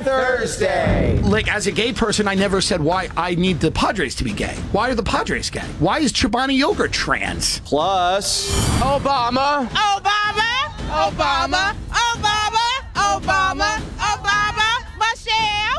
Thursday. Like, as a gay person, I never said why I need the Padres to be gay. Why are the Padres gay? Why is Chobani Yogurt trans? Plus, Obama. Obama. Obama. Obama. Obama. Obama. Michelle.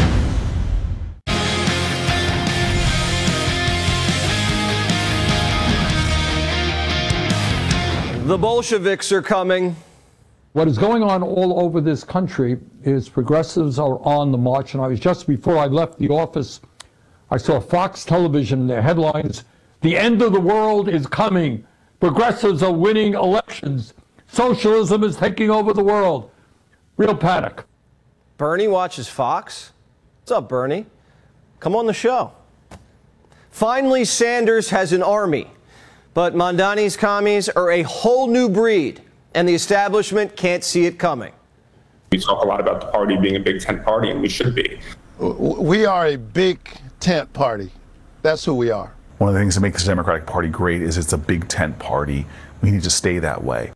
the Bolsheviks are coming. What is going on all over this country is progressives are on the march. And I was just before I left the office, I saw Fox Television, their headlines, "The end of the world is coming. Progressives are winning elections. Socialism is taking over the world." Real panic. Bernie watches Fox. What's up, Bernie? Come on the show. Finally, Sanders has an army, but Mondani's commies are a whole new breed, and the establishment can't see it coming. We talk a lot about the party being a big tent party, and we should be. We are a big tent party. That's who we are. One of the things that makes the Democratic Party great is it's a big tent party. We need to stay that way.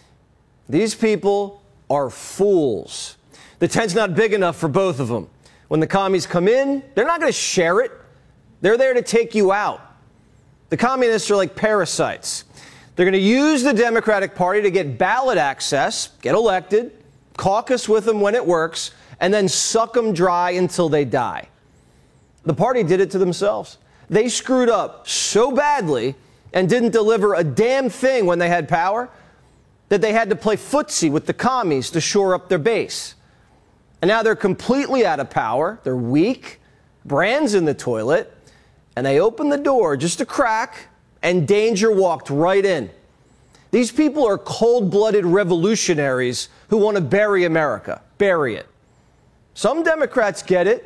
These people are fools. The tent's not big enough for both of them. When the commies come in, they're not going to share it. They're there to take you out. The communists are like parasites. They're going to use the Democratic Party to get ballot access, get elected, caucus with them when it works, and then suck them dry until they die. The party did it to themselves. They screwed up so badly and didn't deliver a damn thing when they had power that they had to play footsie with the commies to shore up their base. And now they're completely out of power. They're weak, brands in the toilet, and they opened the door just a crack, and danger walked right in. These people are cold-blooded revolutionaries who want to bury America. Bury it. Some Democrats get it.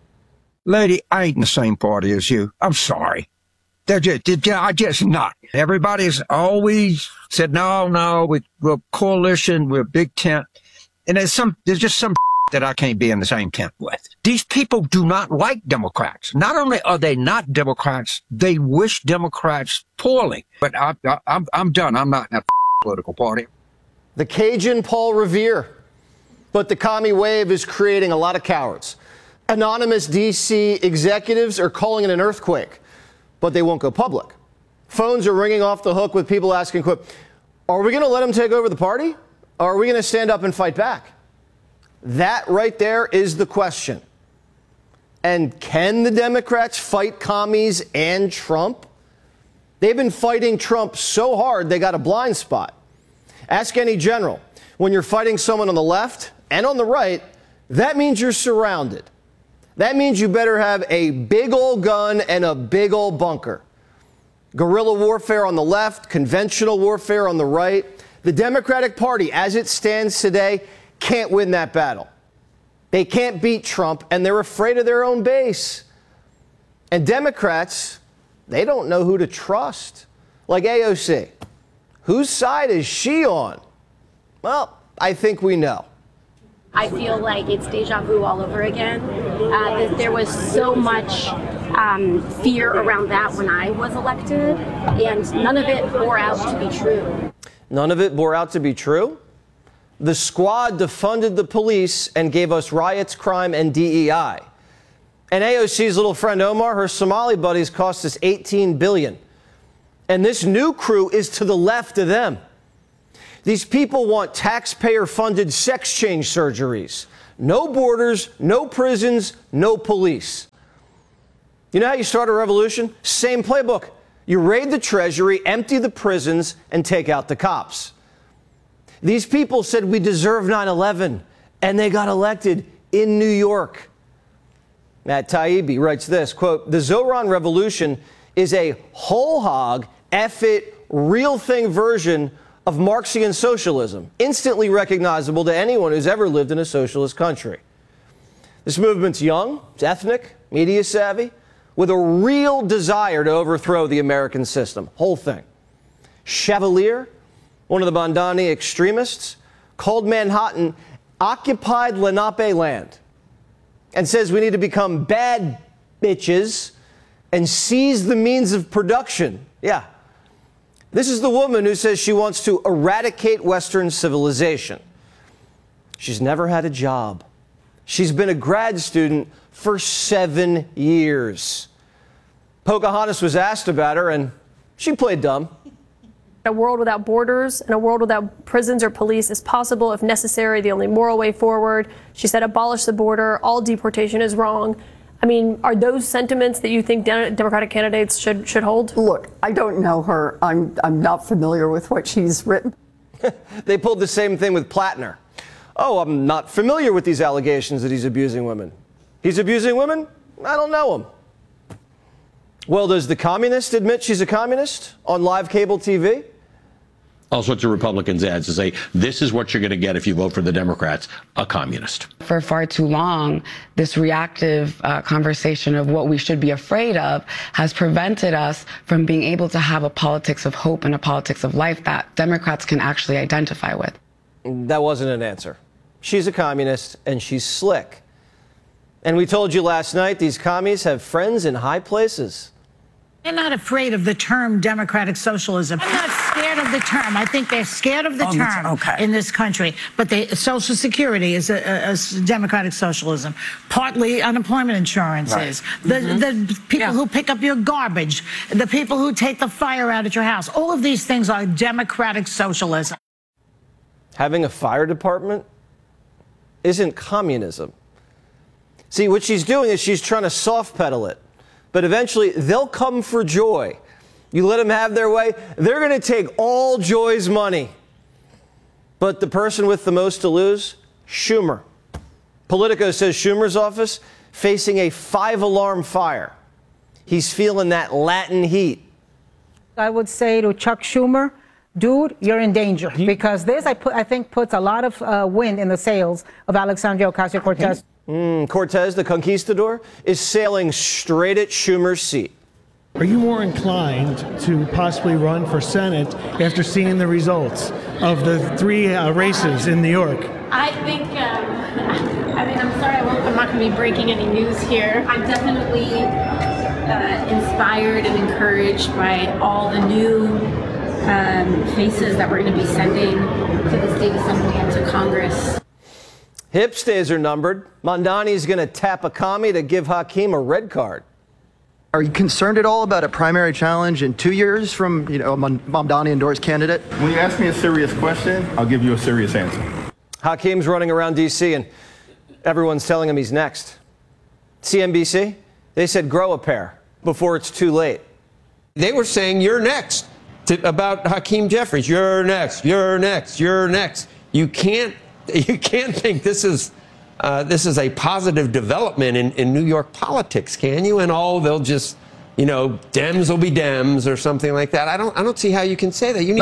Lady, I ain't in the same party as you. I'm sorry. I just not. Everybody's always said, no, we're coalition, we're a big tent. And there's just some that I can't be in the same tent with. These people do not like Democrats. Not only are they not Democrats, they wish Democrats poorly. But I'm done. I'm not in a political party. The Cajun Paul Revere. But the commie wave is creating a lot of cowards. Anonymous D.C. executives are calling it an earthquake, but they won't go public. Phones are ringing off the hook with people asking, quote, are we going to let them take over the party? Or are we going to stand up and fight back? That right there is the question. And can the Democrats fight commies and Trump? They've been fighting Trump so hard they got a blind spot. Ask any general. When you're fighting someone on the left and on the right, that means you're surrounded. That means you better have a big old gun and a big old bunker. Guerrilla warfare on the left, conventional warfare on the right. The Democratic Party, as it stands today, can't win that battle. They can't beat Trump, and they're afraid of their own base. And Democrats, they don't know who to trust. Like AOC. Whose side is she on? Well, I think we know. I feel like it's deja vu all over again. There was so much fear around that when I was elected, and none of it bore out to be true. None of it bore out to be true? The squad defunded the police and gave us riots, crime, and DEI. And AOC's little friend Omar, her Somali buddies, cost us $18 billion. And this new crew is to the left of them. These people want taxpayer-funded sex change surgeries. No borders, no prisons, no police. You know how you start a revolution? Same playbook. You raid the Treasury, empty the prisons, and take out the cops. These people said we deserve 9/11, and they got elected in New York. Matt Taibbi writes this, quote, the Zoran Revolution is a whole hog, F-it, real thing version of Marxian socialism, instantly recognizable to anyone who's ever lived in a socialist country. This movement's young, it's ethnic, media savvy, with a real desire to overthrow the American system. Whole thing. Chevalier, one of the Mondani extremists, called Manhattan occupied Lenape land and says we need to become bad bitches and seize the means of production. Yeah. This is the woman who says she wants to eradicate Western civilization. She's never had a job. She's been a grad student for 7 years. Pocahontas was asked about her, and she played dumb. A world without borders and a world without prisons or police is possible if necessary, the only moral way forward. She said, abolish the border, all deportation is wrong. I mean, are those sentiments that you think Democratic candidates should hold? Look, I don't know her. I'm not familiar with what she's written. They pulled the same thing with Plattner. Oh, I'm not familiar with these allegations that he's abusing women. He's abusing women? I don't know him. Well, does the communist admit she's a communist on live cable TV? All sorts of Republicans ads to say, this is what you're going to get if you vote for the Democrats, a communist. For far too long, this reactive conversation of what we should be afraid of has prevented us from being able to have a politics of hope and a politics of life that Democrats can actually identify with. That wasn't an answer. She's a communist, and she's slick. And we told you last night, these commies have friends in high places. They're not afraid of the term democratic socialism. I'm not scared of the term. I think they're scared of the term in this country. But Social Security is a democratic socialism. Partly unemployment insurance is. The people who pick up your garbage, the people who take the fire out at your house, all of these things are democratic socialism. Having a fire department isn't communism. See, what she's doing is she's trying to soft pedal it. But eventually, they'll come for Joy. You let them have their way, they're going to take all Joy's money. But the person with the most to lose? Schumer. Politico says Schumer's office facing a 5-alarm fire. He's feeling that Latin heat. I would say to Chuck Schumer, dude, you're in danger. Because this, I think, puts a lot of wind in the sails of Alexandria Ocasio-Cortez. Cortez, the conquistador, is sailing straight at Schumer's seat. Are you more inclined to possibly run for Senate after seeing the results of the 3 races in New York? I think, I mean, I'm sorry, I'm not going to be breaking any news here. I'm definitely inspired and encouraged by all the new faces that we're going to be sending to the state assembly and to Congress. Hip's days are numbered. Mamdani's going to tap a commie to give Hakeem a red card. Are you concerned at all about a primary challenge in 2 years from, a Mamdani-endorsed candidate? When you ask me a serious question, I'll give you a serious answer. Hakeem's running around D.C. and everyone's telling him he's next. CNBC, they said grow a pair before it's too late. They were saying you're next about Hakeem Jeffries. You're next. You're next. You're next. You can't think this is a positive development in New York politics, can you? And they'll just, Dems will be Dems or something like that. I don't see how you can say that. You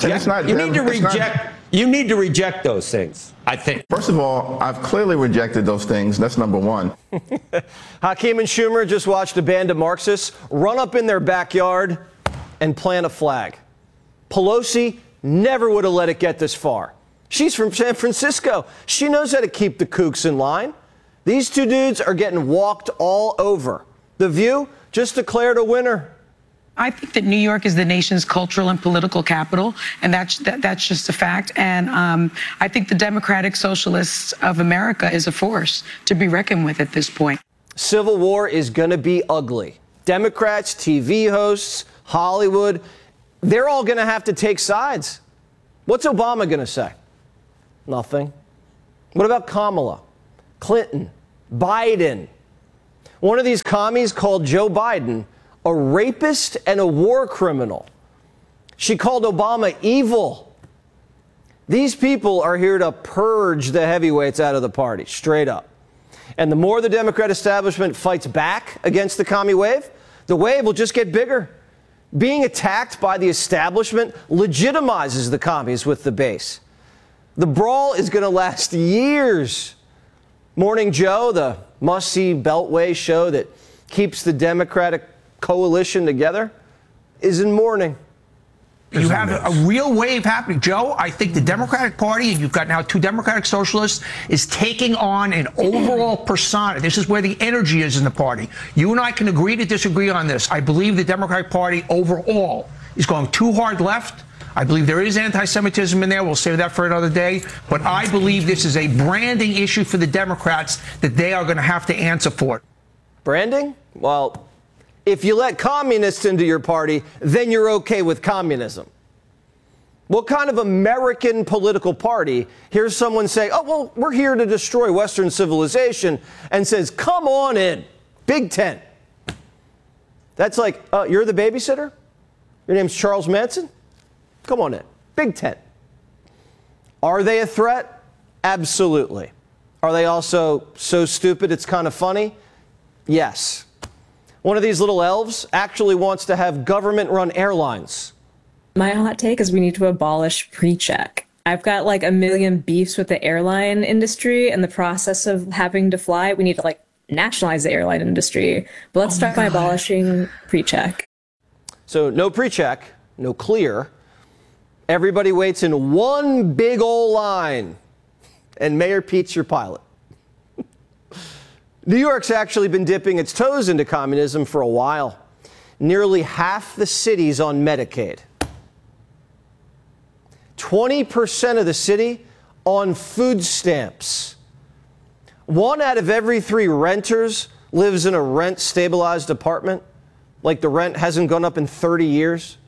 need to reject those things, I think. First of all, I've clearly rejected those things. That's number one. Hakeem and Schumer just watched a band of Marxists run up in their backyard and plant a flag. Pelosi never would have let it get this far. She's from San Francisco. She knows how to keep the kooks in line. These two dudes are getting walked all over. The View just declared a winner. I think that New York is the nation's cultural and political capital, and that's just a fact. And I think the Democratic Socialists of America is a force to be reckoned with at this point. Civil war is going to be ugly. Democrats, TV hosts, Hollywood, they're all going to have to take sides. What's Obama going to say? Nothing. What about Kamala, Clinton, Biden? One of these commies called Joe Biden a rapist and a war criminal. She called Obama evil. These people are here to purge the heavyweights out of the party, straight up. And the more the Democrat establishment fights back against the commie wave, the wave will just get bigger. Being attacked by the establishment legitimizes the commies with the base. The brawl is going to last years. Morning Joe, the must-see Beltway show that keeps the Democratic coalition together, is in mourning. You have a real wave happening. Joe, I think the Democratic Party, and you've got now 2 Democratic Socialists, is taking on an overall persona. This is where the energy is in the party. You and I can agree to disagree on this. I believe the Democratic Party overall is going too hard left. I believe there is anti-Semitism in there. We'll save that for another day. But I believe this is a branding issue for the Democrats that they are going to have to answer for. Branding? Well, if you let communists into your party, then you're okay with communism. What kind of American political party hears someone say, oh, well, we're here to destroy Western civilization, and says, come on in, Big Tent? That's like, you're the babysitter? Your name's Charles Manson? Come on in, Big Tent. Are they a threat? Absolutely. Are they also so stupid it's kind of funny? Yes. One of these little elves actually wants to have government-run airlines. My hot take is we need to abolish pre-check. I've got like a million beefs with the airline industry and the process of having to fly. We need to like nationalize the airline industry. But let's start by abolishing pre-check. So no pre-check, no clear. Everybody waits in one big old line. And Mayor Pete's your pilot. New York's actually been dipping its toes into communism for a while. Nearly half the city's on Medicaid. 20% of the city on food stamps. 1 out of every 3 renters lives in a rent-stabilized apartment, like the rent hasn't gone up in 30 years.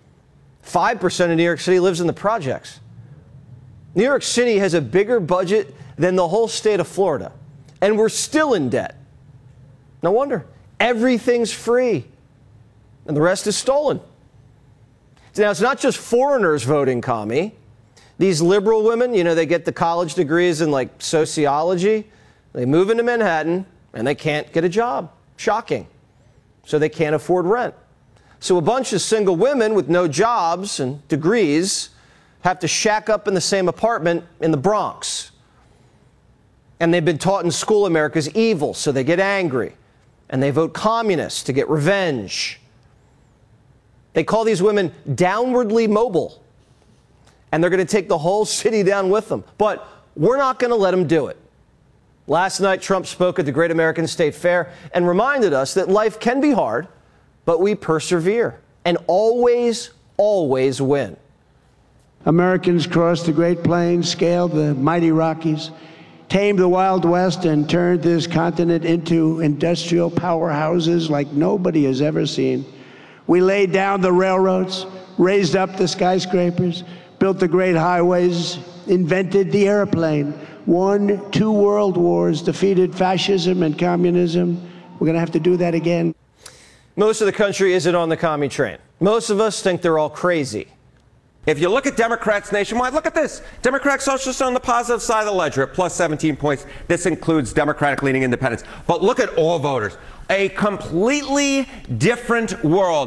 5% of New York City lives in the projects. New York City has a bigger budget than the whole state of Florida, and we're still in debt. No wonder. Everything's free, and the rest is stolen. Now, it's not just foreigners voting commie. These liberal women, you know, they get the college degrees in, like, sociology. They move into Manhattan, and they can't get a job. Shocking. So they can't afford rent. So a bunch of single women with no jobs and degrees have to shack up in the same apartment in the Bronx. And they've been taught in school America's evil, so they get angry. And they vote communist to get revenge. They call these women downwardly mobile. And they're going to take the whole city down with them. But we're not going to let them do it. Last night, Trump spoke at the Great American State Fair and reminded us that life can be hard, but we persevere and always, always win. Americans crossed the Great Plains, scaled the mighty Rockies, tamed the Wild West, and turned this continent into industrial powerhouses like nobody has ever seen. We laid down the railroads, raised up the skyscrapers, built the great highways, invented the airplane, won 2 world wars, defeated fascism and communism. We're going to have to do that again. Most of the country isn't on the commie train. Most of us think they're all crazy. If you look at Democrats nationwide, look at this. Democratic Socialists are on the positive side of the ledger at plus 17 points. This includes Democratic-leaning independents. But look at all voters. A completely different world.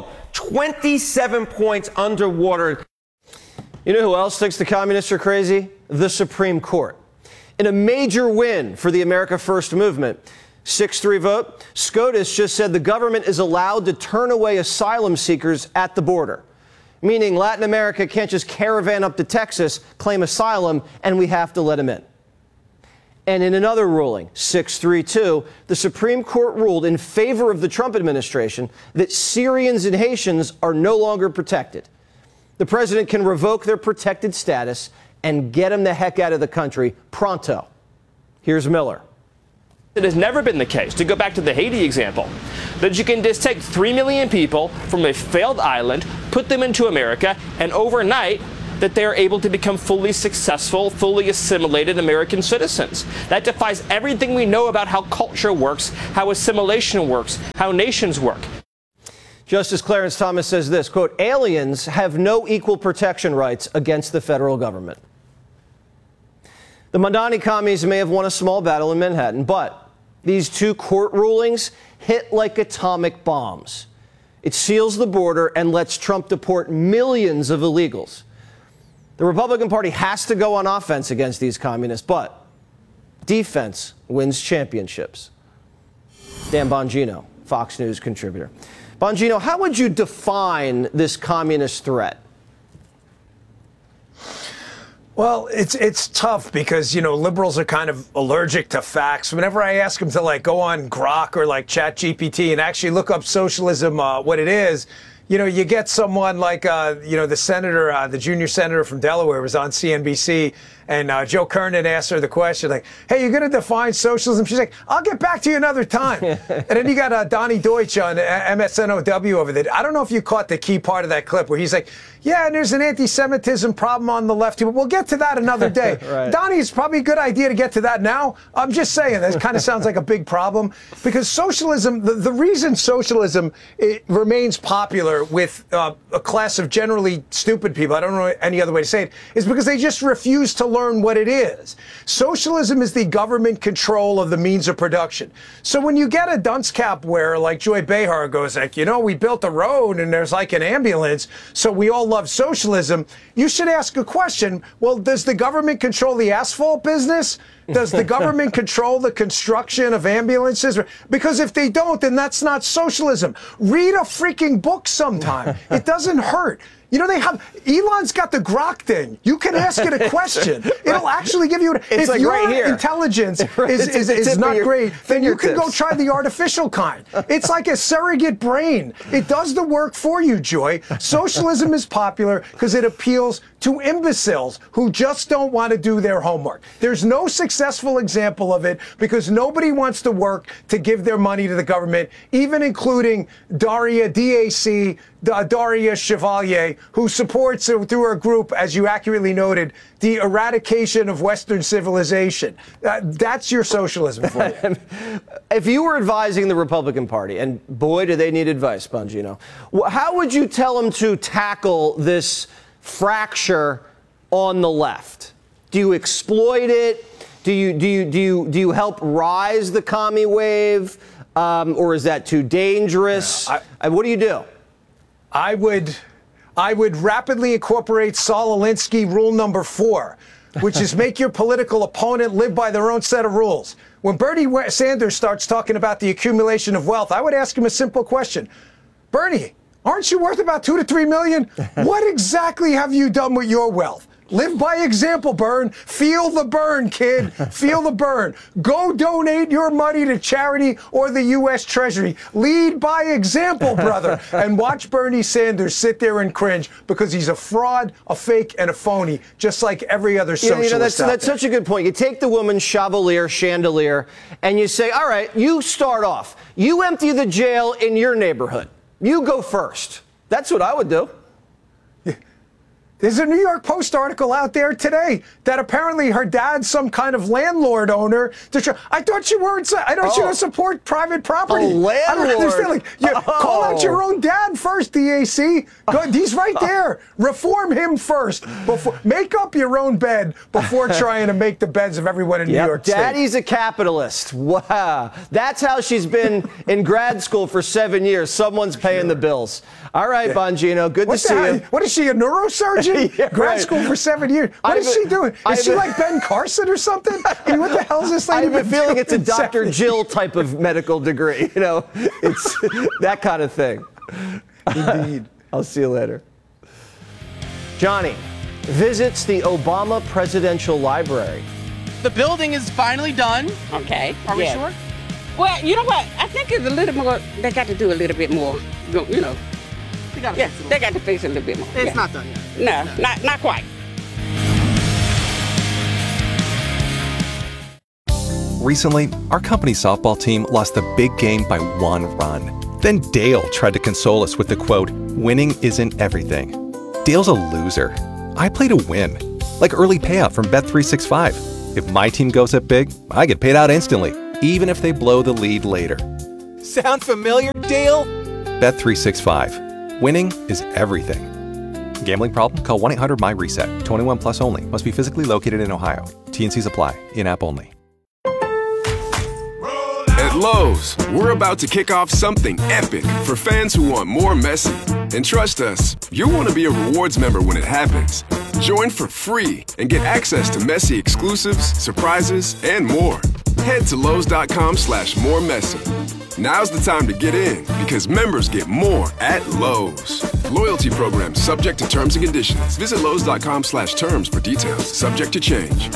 27 points underwater. You know who else thinks the communists are crazy? The Supreme Court. In a major win for the America First movement, 6-3 vote, SCOTUS just said the government is allowed to turn away asylum seekers at the border. Meaning Latin America can't just caravan up to Texas, claim asylum, and we have to let them in. And in another ruling, 6-3-2, the Supreme Court ruled in favor of the Trump administration that Syrians and Haitians are no longer protected. The president can revoke their protected status and get them the heck out of the country pronto. Here's Miller. It has never been the case, to go back to the Haiti example, that you can just take 3 million people from a failed island, put them into America, and overnight that they are able to become fully successful, fully assimilated American citizens. That defies everything we know about how culture works, how assimilation works, how nations work. Justice Clarence Thomas says this, quote, aliens have no equal protection rights against the federal government. The Mamdani commies may have won a small battle in Manhattan, but these 2 court rulings hit like atomic bombs. It seals the border and lets Trump deport millions of illegals. The Republican Party has to go on offense against these communists, but defense wins championships. Dan Bongino, Fox News contributor. Bongino, how would you define this communist threat? Well, it's tough because, you know, liberals are kind of allergic to facts. Whenever I ask them to, like, go on Grok or, like, ChatGPT and actually look up socialism, what it is, you get someone like, the senator, the junior senator from Delaware was on CNBC, and Joe Kernan asked her the question, like, hey, you're going to define socialism? She's like, I'll get back to you another time. And then you got Donnie Deutsch on MSNOW over there. I don't know if you caught the key part of that clip where he's like, yeah, and there's an anti-Semitism problem on the left, but we'll get to that another day. Right. Donnie, it's probably a good idea to get to that now. I'm just saying, that kind of sounds like a big problem, because socialism, the reason socialism remains popular with a class of generally stupid people, I don't know any other way to say it, is because they just refuse to learn what it is. Socialism is the government control of the means of production. So when you get a dunce cap wearer like Joy Behar goes like, we built a road and there's like an ambulance, so we all love socialism, you should ask a question. Well, does the government control the asphalt business? Does the government control the construction of ambulances? Because if they don't, then that's not socialism. Read a freaking book sometime. It doesn't hurt. Elon's got the Grok thing. You can ask it a question. It'll actually give you if like your right intelligence is not great, then you can go try the artificial kind. It's like a surrogate brain. It does the work for you, Joy. Socialism is popular because it appeals to imbeciles who just don't want to do their homework. There's no successful example of it because nobody wants to work to give their money to the government, even including Daria Chevalier, who supports through her group, as you accurately noted, the eradication of Western civilization. That's your socialism for you. If you were advising the Republican Party, and boy, do they need advice, Bongino, how would you tell them to tackle this fracture on the left? Do you exploit it? Do you help rise the commie wave, or is that too dangerous? What do you do? I would rapidly incorporate Saul Alinsky rule number 4, which is make your political opponent live by their own set of rules. When Bernie Sanders starts talking about the accumulation of wealth, I would ask him a simple question. Bernie, aren't you worth about 2 to 3 million? What exactly have you done with your wealth? Live by example, Bern. Feel the burn, kid. Feel the burn. Go donate your money to charity or the U.S. Treasury. Lead by example, brother. And watch Bernie Sanders sit there and cringe because he's a fraud, a fake, and a phony, just like every other socialist that's such a good point. You take the woman's chandelier, and you say, all right, you start off. You empty the jail in your neighborhood. You go first. That's what I would do. There's a New York Post article out there today that apparently her dad's some kind of landlord owner. I thought you weren't. I thought you don't support private property. A landlord. I don't understand. Call out your own dad first, DAC. He's right there. Reform him first. Make up your own bed before trying to make the beds of everyone in New York State. Daddy's a capitalist. Wow. That's how she's been in grad school for 7 years. Someone's paying the bills. All right, Bongino. Good to see you. What is she, a neurosurgeon? Grad school for 7 years. What is she doing? Is she like Ben Carson or something? I mean, what the hell is this lady? I have a feeling it's a Dr. Jill type of medical degree. It's that kind of thing. Indeed. I'll see you later. Johnny visits the Obama Presidential Library. The building is finally done. Okay. Are we sure? Well, you know what? I think it's a little more. They got to do a little bit more. They got to fix it a little bit more. It's not done yet. No, not quite. Recently, our company's softball team lost the big game by 1 run. Then Dale tried to console us with the quote, "Winning isn't everything." Dale's a loser. I play to win, like early payout from Bet365. If my team goes up big, I get paid out instantly, even if they blow the lead later. Sound familiar, Dale? Bet365. Winning is everything. Gambling problem? Call 1-800-MY-RESET. 21 plus only. Must be physically located in Ohio. T&Cs apply. In-app only. At Lowe's, we're about to kick off something epic for fans who want more Messi. And trust us, you'll want to be a rewards member when it happens. Join for free and get access to Messi exclusives, surprises, and more. Head to Lowe's.com/moremessy. Now's the time to get in because members get more at Lowe's. Loyalty program subject to terms and conditions. Visit Lowe's.com/terms for details. Subject to change.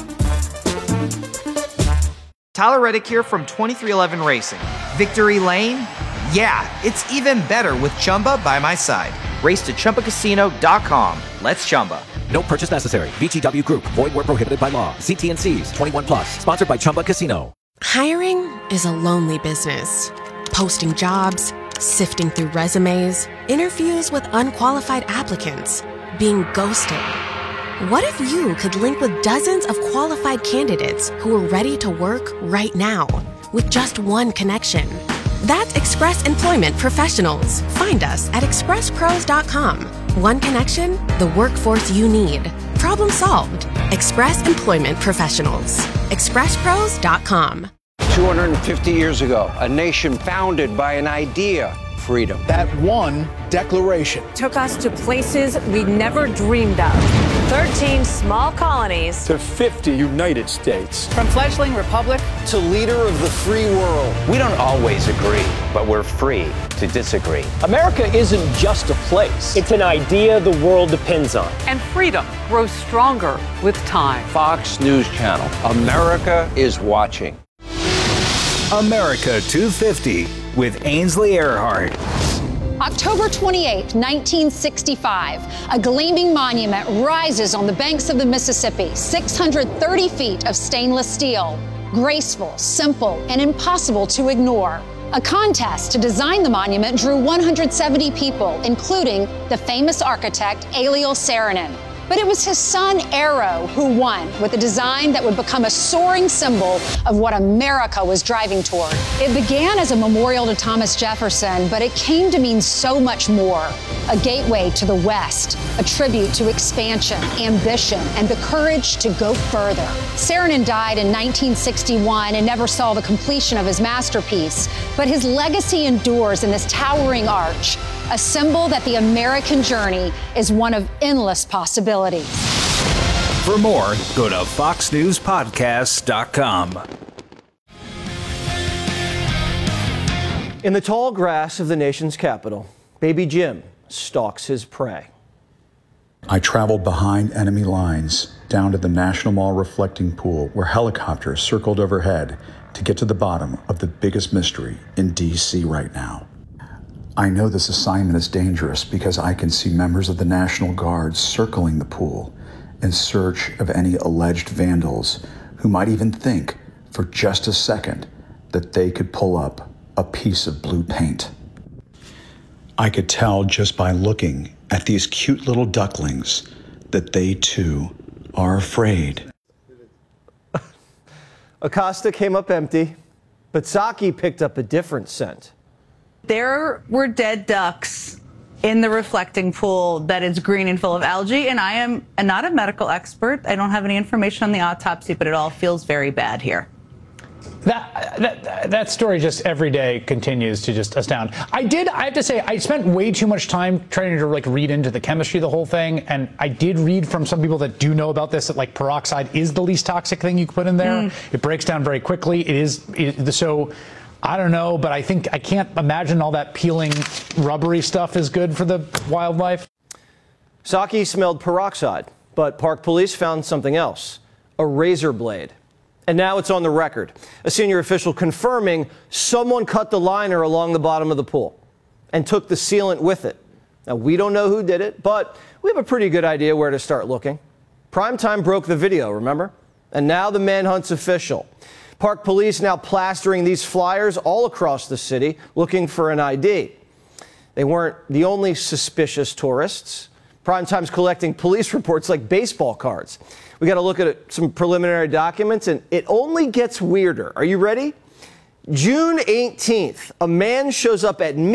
Tyler Reddick here from 23XI Racing. Victory Lane? Yeah, it's even better with Chumba by my side. Race to ChumbaCasino.com. Let's Chumba. No purchase necessary. VGW Group. Void where prohibited by law. See T&Cs. 21 plus. Sponsored by Chumba Casino. Hiring is a lonely business. Posting jobs, sifting through resumes, interviews with unqualified applicants, being ghosted. What if you could link with dozens of qualified candidates who are ready to work right now with just one connection? That's Express Employment Professionals. Find us at expresspros.com. One connection, the workforce you need. Problem solved. Express Employment Professionals. expresspros.com. 250 years ago, a nation founded by an idea, freedom. That one declaration took us to places we never dreamed of. 13 small colonies to 50 United States. From fledgling republic to leader of the free world. We don't always agree, but we're free to disagree. America isn't just a place. It's an idea the world depends on. And freedom grows stronger with time. Fox News Channel. America is watching. America 250 with Ainsley Earhardt. October 28, 1965, a gleaming monument rises on the banks of the Mississippi, 630 feet of stainless steel. Graceful, simple, and impossible to ignore. A contest to design the monument drew 170 people, including the famous architect Eliel Saarinen. But it was his son, Arrow, who won with a design that would become a soaring symbol of what America was driving toward. It began as a memorial to Thomas Jefferson, but it came to mean so much more. A gateway to the West, a tribute to expansion, ambition, and the courage to go further. Saarinen died in 1961 and never saw the completion of his masterpiece, but his legacy endures in this towering arch, a symbol that the American journey is one of endless possibilities. For more, go to foxnewspodcasts.com. In the tall grass of the nation's capital, baby Jim stalks his prey. I traveled behind enemy lines down to the National Mall reflecting pool where helicopters circled overhead to get to the bottom of the biggest mystery in D.C. right now. I know this assignment is dangerous because I can see members of the National Guard circling the pool in search of any alleged vandals who might even think for just a second that they could pull up a piece of blue paint. I could tell just by looking at these cute little ducklings that they too are afraid. Acosta came up empty, but Psaki picked up a different scent. There were dead ducks in the reflecting pool that is green and full of algae, and I am not a medical expert. I don't have any information on the autopsy, but it all feels very bad here. That story just every day continues to just astound. I have to say, I spent way too much time trying to read into the chemistry of the whole thing, and I did read from some people that do know about this that peroxide is the least toxic thing you can put in there. It breaks down very quickly. So I don't know, but I can't imagine all that peeling rubbery stuff is good for the wildlife. Psaki smelled peroxide, but Park Police found something else, a razor blade. And now it's on the record. A senior official confirming someone cut the liner along the bottom of the pool and took the sealant with it. Now, we don't know who did it, but we have a pretty good idea where to start looking. Primetime broke the video, remember? And now the manhunt's official. Park Police now plastering these flyers all across the city looking for an ID. They weren't the only suspicious tourists. Primetime's collecting police reports like baseball cards. We got to look at some preliminary documents, and it only gets weirder. Are you ready? June 18th, a man shows up at